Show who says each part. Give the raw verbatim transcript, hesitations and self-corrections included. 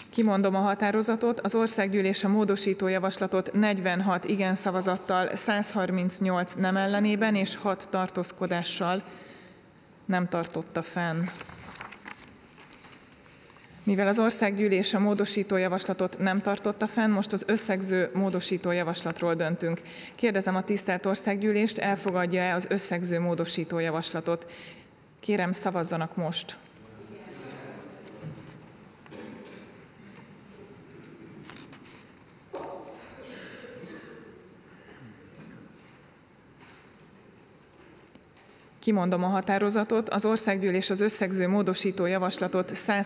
Speaker 1: Kimondom a határozatot, az országgyűlés a módosító javaslatot negyvenhat igen szavazattal, százharmincnyolc nem ellenében és hat tartózkodással nem tartotta fenn. Mivel az országgyűlés a módosító javaslatot nem tartotta fenn, most az összegző módosító javaslatról döntünk. Kérdezem a tisztelt országgyűlést, elfogadja-e az összegző módosító javaslatot? Kérem, szavazzanak most! Kimondom a határozatot, az országgyűlés az összegző módosító javaslatot